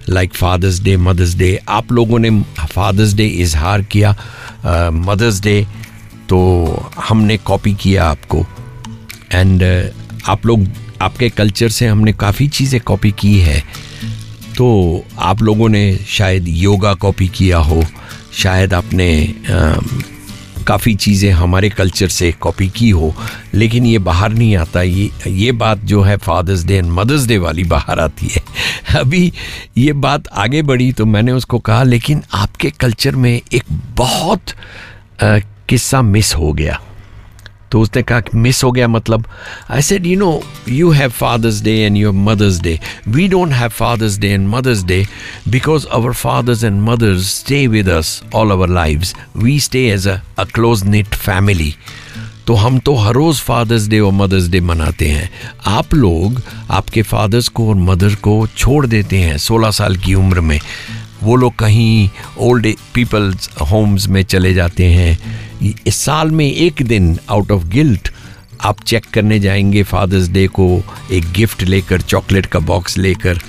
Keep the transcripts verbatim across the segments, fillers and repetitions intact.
Like fathers day, mother's day. आप लोगों ने फादर्स डे इजहार किया, मदर्स डे तो हमने कॉपी किया आपको. एंड uh, आप लोग, आपके कल्चर से हमने काफ़ी चीज़ें कॉपी की है. तो आप लोगों ने शायद योगा कॉपी किया हो, शायद आपने uh, काफ़ी चीज़ें हमारे कल्चर से कॉपी की हो, लेकिन ये बाहर नहीं आता. ये ये बात जो है fathers day and mother's day वाली बाहर आती है. अभी ये बात आगे बढ़ी तो मैंने उसको कहा लेकिन आपके कल्चर में एक बहुत आ, किस्सा मिस हो गया. तो उसने कहा कि मिस हो गया मतलब, I said you know you have fathers day and your mother's day, we don't have fathers day and mother's day because our fathers and mother's stay with us all our lives, we stay as a close knit family. तो हम तो हर रोज़ fathers day और mother's day मनाते हैं. आप लोग आपके fathers को और मदर को छोड़ देते हैं सोलह साल की उम्र में, वो लोग कहीं ओल्ड पीपल्स होम्स में चले जाते हैं. इस साल में एक दिन आउट ऑफ गिल्ट आप चेक करने जाएंगे फादर्स डे को, एक गिफ्ट लेकर, चॉकलेट का बॉक्स लेकर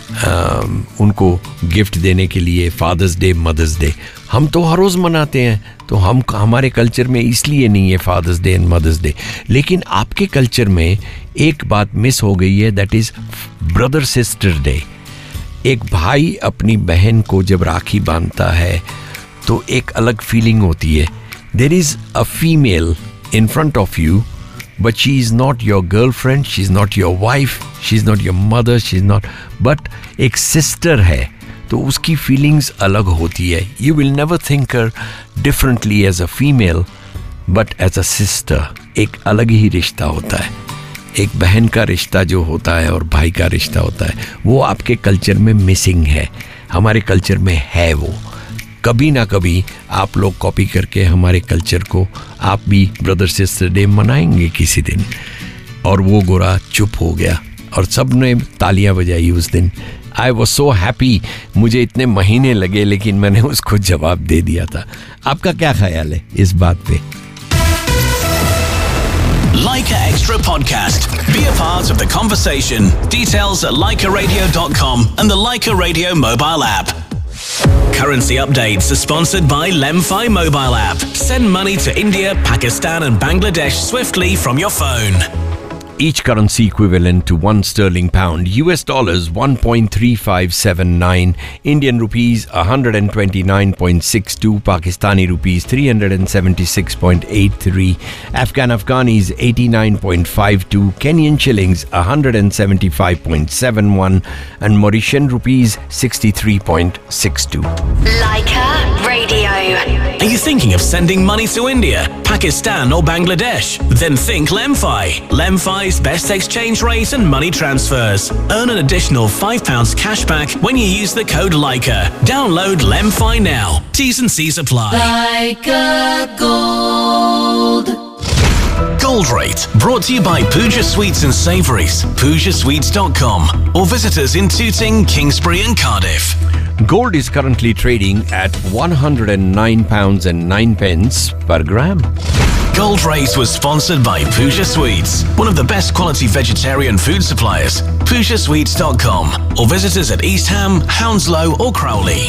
उनको गिफ्ट देने के लिए. फादर्स डे, मदर्स डे हम तो हर रोज़ मनाते हैं, तो हम हमारे कल्चर में इसलिए नहीं है fathers day and mother's day. लेकिन आपके कल्चर में एक बात मिस हो गई है, that is brother sister day. एक भाई अपनी बहन को जब राखी बांधता है तो एक अलग फीलिंग होती है. There is a female in front of you but she is not your girlfriend, she is not your wife, she is not your mother, she is not, but एक सिस्टर है तो उसकी फीलिंग्स अलग होती है. You will never think her differently as a female but as a sister. एक अलग ही रिश्ता होता है. एक बहन का रिश्ता जो होता है और भाई का रिश्ता होता है, वो आपके कल्चर में मिसिंग है. हमारे कल्चर में है वो. कभी ना कभी आप लोग कॉपी करके हमारे कल्चर को, आप भी ब्रदर सिस्टर डे मनाएंगे किसी दिन. और वो गोरा चुप हो गया और सब ने तालियां बजाई उस दिन. I was so happy. मुझे इतने महीने लगे लेकिन मैंने उसको जवाब दे दिया था. आपका क्या ख्याल है इस बात पे? Leica Extra Podcast. Be a part of the conversation. Details at leica radio dot com and the Leica Radio mobile app. Currency updates are sponsored by Lemfi mobile app. Send money to India, Pakistan and Bangladesh swiftly from your phone. Each currency equivalent to one sterling pound, U S dollars one point three five seven nine, Indian rupees one hundred twenty-nine point six two, Pakistani rupees three hundred seventy-six point eight three, Afghan Afghanis eighty-nine point five two, Kenyan shillings one hundred seventy-five point seven one and Mauritian rupees sixty-three point six two. Leica Radio. Are you thinking of sending money to India, Pakistan or Bangladesh? Then think Lemfi. Lemfi's best exchange rate and money transfers. Earn an additional five pounds cash back when you use the code Leica. Download Lemfi now. T's and C's apply. Leica Gold. Gold Rate, brought to you by Pooja Sweets and Savouries, pooja sweets dot com, or visit us in Tooting, Kingsbury and Cardiff. Gold is currently trading at one hundred nine pounds and nine pence per gram. Gold Rate was sponsored by Pooja Sweets, one of the best quality vegetarian food suppliers. pooja sweets dot com, or visit us at East Ham, Hounslow or Crowley.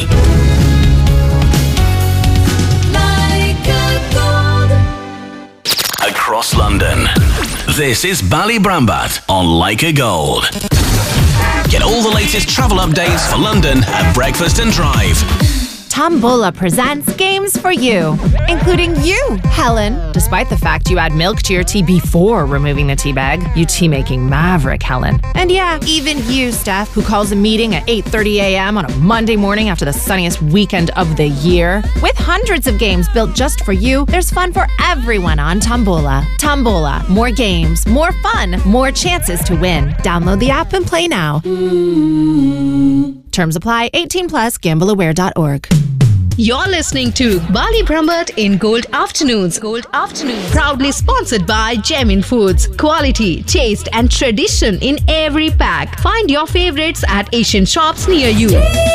Across London, this is Ballybrambat on Leica Gold. Get all the latest travel updates for London at Breakfast and Drive. Tombola presents games for you, including you, Helen. Despite the fact you add milk to your tea before removing the tea bag, you tea-making maverick, Helen. And yeah, even you, Steph, who calls a meeting at eight thirty a.m. on a Monday morning after the sunniest weekend of the year. With hundreds of games built just for you, there's fun for everyone on Tombola. Tombola, more games, more fun, more chances to win. Download the app and play now. Terms apply. eighteen plus, gamble aware dot org. You're listening to Ballybrambat in Gold Afternoons. Gold Afternoons. Proudly sponsored by Gemin Foods. Quality, taste and tradition in every pack. Find your favorites at Asian shops near you.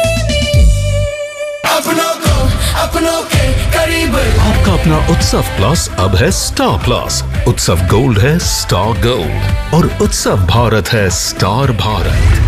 आपका अपना उत्सव plus अब है star plus. उत्सव gold है star gold और उत्सव भारत है स्टार भारत.